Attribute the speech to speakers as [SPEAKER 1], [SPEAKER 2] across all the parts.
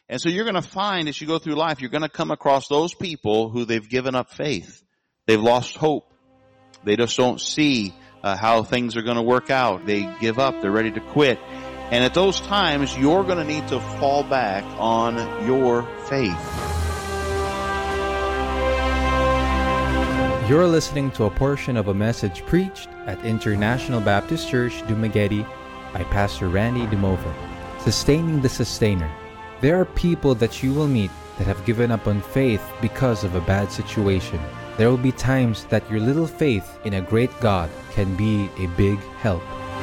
[SPEAKER 1] And so you're going to find as you go through life, you're going to come across those people who they've given up faith. They've lost hope. They just don't see how things are going to work out. They give up. They're ready to quit. And at those times, you're going to need to fall back on your faith.
[SPEAKER 2] You're listening to a portion of a message preached at International Baptist Church, Dumaguete by Pastor Randy DeMova. Sustaining the Sustainer. There are people that you will meet that have given up on faith because of a bad situation. There will be times that your little faith in a great God can be a big help.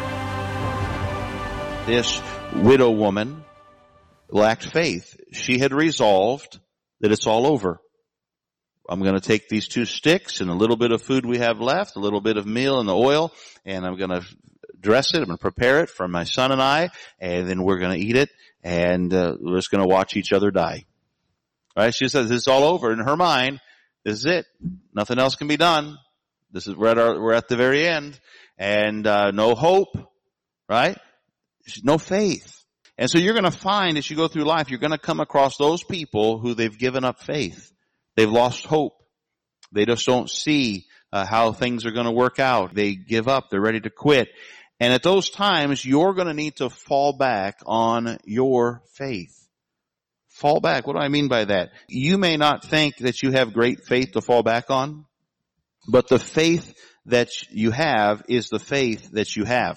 [SPEAKER 1] This widow woman lacked faith. She had resolved that it's all over. I'm going to take these 2 sticks and a little bit of food we have left, a little bit of meal and the oil, and I'm going to dress it. I'm going to prepare it for my son and I, and then we're going to eat it, and we're just going to watch each other die. All right? She says it's all over. In her mind, this is it. Nothing else can be done. We're at the very end, and no hope, right? No faith. And so you're going to find as you go through life, you're going to come across those people who they've given up faith. They've lost hope. They just don't see how things are going to work out. They give up. They're ready to quit. And at those times, you're going to need to fall back on your faith. Fall back. What do I mean by that? You may not think that you have great faith to fall back on, but the faith that you have is the faith that you have.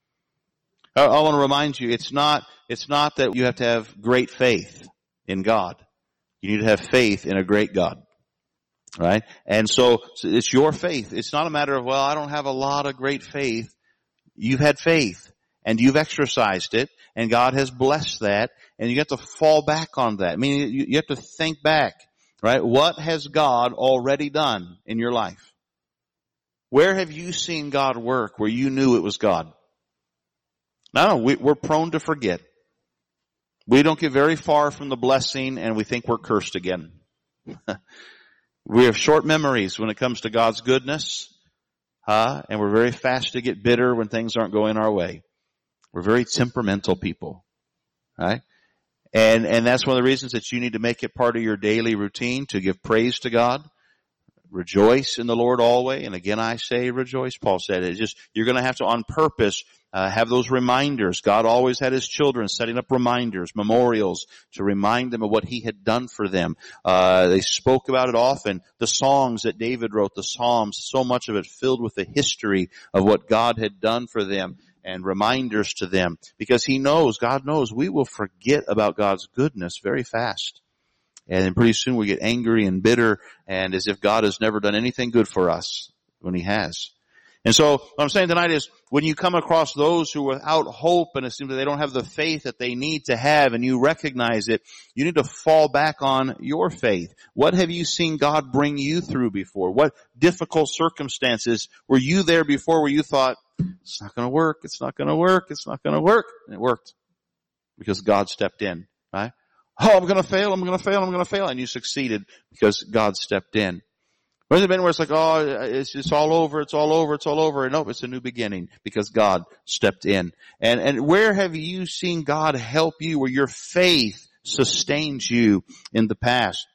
[SPEAKER 1] I want to remind you, it's not that you have to have great faith in God. You need to have faith in a great God. Right? And so it's your faith. It's not a matter of, well, I don't have a lot of great faith. You've had faith and you've exercised it and God has blessed that and you have to fall back on that. I mean, you have to think back, right? What has God already done in your life? Where have you seen God work where you knew it was God? No, we're prone to forget. We don't get very far from the blessing and we think we're cursed again. We have short memories when it comes to God's goodness, and we're very fast to get bitter when things aren't going our way. We're very temperamental people, right? And that's one of the reasons that you need to make it part of your daily routine to give praise to God. Rejoice in the Lord always. And again, I say rejoice. Paul said it. You're going to have to on purpose have those reminders. God always had His children setting up reminders, memorials to remind them of what He had done for them. They spoke about it often. The songs that David wrote, the Psalms, so much of it filled with the history of what God had done for them and reminders to them. Because God knows we will forget about God's goodness very fast. And then pretty soon we get angry and bitter and as if God has never done anything good for us when He has. And so what I'm saying tonight is when you come across those who are without hope and it seems that they don't have the faith that they need to have and you recognize it, you need to fall back on your faith. What have you seen God bring you through before? What difficult circumstances were you there before where you thought, it's not going to work, it's not going to work, it's not going to work? And it worked because God stepped in, right? Oh, I'm going to fail, I'm going to fail, I'm going to fail. And you succeeded because God stepped in. Or has it been where it's like, oh, it's all over, it's all over, it's all over. And no, it's a new beginning because God stepped in. And where have you seen God help you where your faith sustains you in the past?